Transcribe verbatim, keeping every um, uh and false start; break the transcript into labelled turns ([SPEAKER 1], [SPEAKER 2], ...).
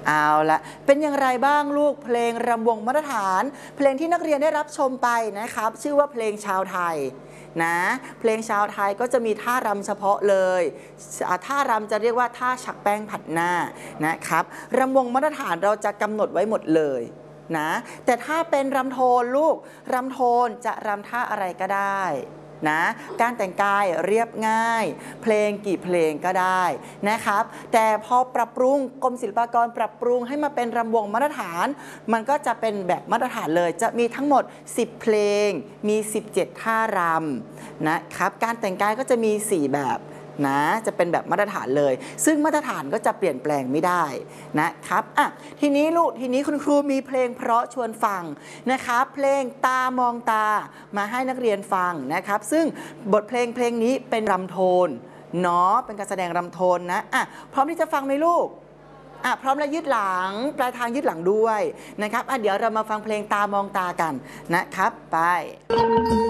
[SPEAKER 1] เอาละเป็นอย่างไรบ้างลูกเพลงรำวงมาตรฐานเพลงที่นักเรียนได้รับชมไปนะครับชื่อว่าเพลงชาวไทยนะเพลงชาวไทยก็จะมีท่ารำเฉพาะเลยท่ารำจะเรียกว่าท่าฉักแป้งผัดหน้านะครับรำวงมาตรฐานเราจะกำหนดไว้หมดเลยนะแต่ถ้าเป็นรำโทนลูกรำโทนจะรำท่าอะไรก็ได้นะการแต่งกายเรียบง่ายเพลงกี่เพลงก็ได้นะครับแต่พอปรับปรุงกรมศิลปากรปรับปรุงให้มาเป็นรำวงมาตรฐานมันก็จะเป็นแบบมาตรฐานเลยจะมีทั้งหมดสิบเพลงมีสิบเจ็ดท่ารำนะครับการแต่งกายก็จะมีสี่แบบนะจะเป็นแบบมาตรฐานเลยซึ่งมาตรฐานก็จะเปลี่ยนแปลงไม่ได้นะครับอ่ะทีนี้ลูกทีนี้คุณครูมีเพลงเพราะชวนฟังนะครับเพลงตามองตามาให้นักเรียนฟังนะครับซึ่งบทเพลงเพลงนี้เป็นรำโทนเนาะเป็นการแสดงรำโทนนะอ่ะพร้อมที่จะฟังไหมลูกอ่ะพร้อมแล้วยืดหลังปลายทางยืดหลังด้วยนะครับอ่ะเดี๋ยวเรามาฟังเพลงตามองตากันนะครับไป